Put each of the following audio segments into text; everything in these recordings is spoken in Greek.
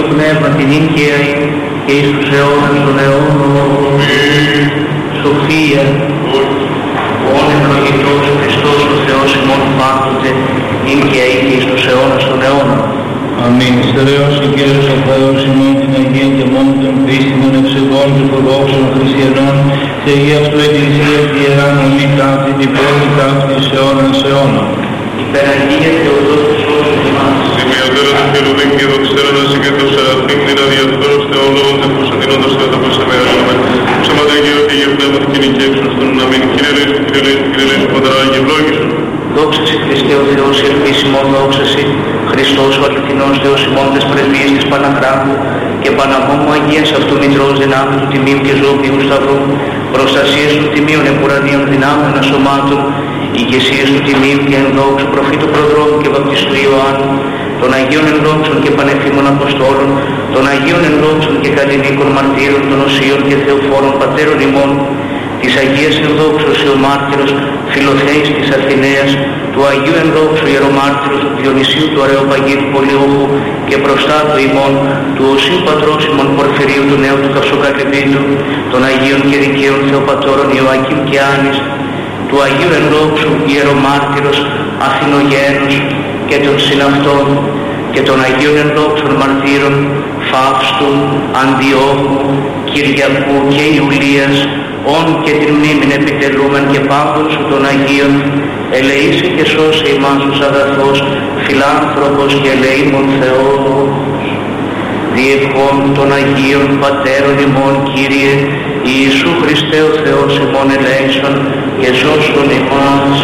Πνεύμα την νίκαια και εις τους αιώνας των αιώνων. Σοφία, όν ευλογητός Χριστός ο Θεός ημών πάντοτε, νίκαια και εις τους αιώνας των αιώνων. Αμήν. Στερεός και Κύριος ο Θεός ημών την Αγία και μόνο των πίστημων ευσεβών και προδόξων χριστιανών και Αγία Αυτού Εκκλησίας και Ιερά Μονή ταύτη την πρώτη ταύτη εις αιώνας αιώνων. Υπεραγία Θεοδότης όσους εμάς. Σημειωτέρας του χερουβήν και δοξέρανας και του σεραφείμ την αδιαστόρος θεολόγων και προσαντινόντας Θεόταπος εμεγαλώμεν. Ψέματα Κύριε και Αγία Πνεύματι και νικέψουν στον αμήν. Κύριε Λέησου, Κύριε Λέησου, Κύριε Λέησου, Πατρά και ευλόγησον. Δόξα Συ Χριστέ ο Θεός, η ελπίς ημών, δόξα Συ Χριστός ο αληθινός Θεός ημών τες πρεσβείες της Παναχράντου και Παναμόμου Αγίας αυτού μητρός δυνάμει του τιμίου και ζωοποιού σταυρού, προστασίες του τιμίων επουρανίων δυνάμεων ασωμάτων, ηγεσίες του τιμίου και ενδόξου προφήτου προδρόμου και βαπτιστού Ιωάννου, των Αγίων ενδόξων και πανεφήμων Αποστόλων, των Αγίων ενδόξων και καλλινίκων μαρτύρων, των Οσίων και Θεοφόρων πατέρων ημών, της Αγίας ενδόξους Ιωμάρτυρος Φιλοθέης της Αθηναίας, του Αγίου ενδόξου Ιερομάρτυρος Διονυσίου του Αρεοπαγίτου Πολιόχου και προστάτου ημών, του Οσίου Πατρός ημών Πορφυρίου του Νέου του Καυσοκαλυπίτου, των Αγίων και Δικαίων Θεοπατώρων Ιωακήμ και Άνης, του Αγίου ενδόξου Ιερομάρτυρος Αθηνογένους και των συναυτών και των Αγίων ενδόξων μαρτύρων Φαύστου, Αντιόχου, Κυριακού και Ιουλίας, όν και την μνήμην επιτελούμεν και πάντων σου των Αγίων, ελεήσει και σώσε ημάς τους αγαθός, φιλάνθρωπος και ελεήμων Θεός. Διευχών των Αγίων Πατέρων ημών, Κύριε, Ιησού Χριστέ ο Θεός ημών ελέησον και σώσον ημάς.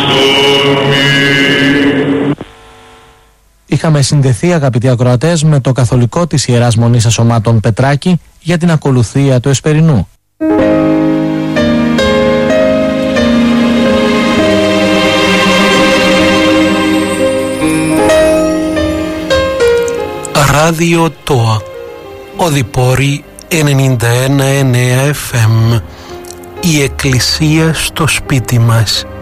Είχαμε συνδεθεί, αγαπητοί ακροατές, με το καθολικό της Ιεράς Μονής Ασωμάτων Πετράκη για την ακολουθία του Εσπερινού. Ράδιο ΤΟΑ, Οδυπόρη 91,9 FM. Η Εκκλησία στο σπίτι μας.